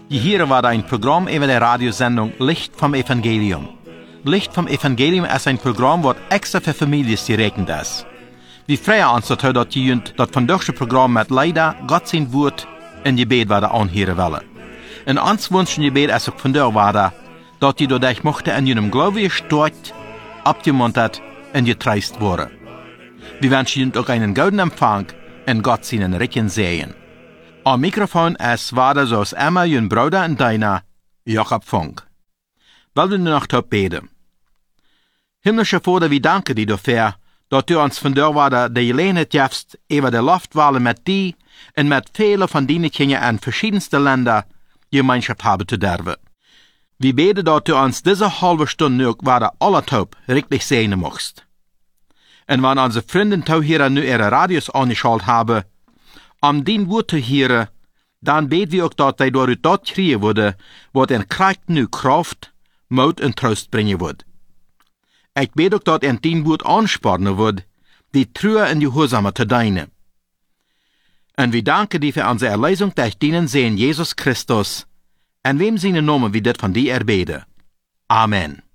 Hier war ein Programm über der Radiosendung Licht vom Evangelium. Licht vom Evangelium ist ein Programm, das extra für Familien gerechnet ist. Wir freuen uns dass das von diesem Programm mit leider Gott sein Wort in Gebet anhören wollen. Und uns wünschen Gebet ist auch von der dass die dadurch mochte in ihrem Glauben gestärkt, abgemuntert und getreist worden. Wir wünschen Ihnen auch einen guten Empfang und Gott seinen Recken sehen. Am Mikrofon ist weiter zoals Emma, Ihren Bruder und deiner, Jakob Funk. Wollen wir noch beten? Himmlischer Vater, wir danken dir dafür, dass du uns von der weiter die Gelegenheit gibst, über die Luftwahlen mit dir und mit vielen von deinen Kindern in verschiedensten Ländern Gemeinschaft haben zu dürfen. Wir beten, dass du uns diese halbe Stunde noch weiter alle taub richtig sehen magst. Und wenn unsere Freunde hier nu ihre Radios angeschaltet haben, dein Wort zu hören, dann beten wir auch, dass sie dadurch das kriegen würden, was in Kraft nu Kraft, Mut und Trost bringen wird. Ich bete auch, dass dein Wort anspornen wird, die Treue und die Gehorsame zu dienen. Und wir danken dir für unsere Erlösung durch deinen Sohn Jesus Christus, in wem seine Namen wir das von dir erbeten. Amen.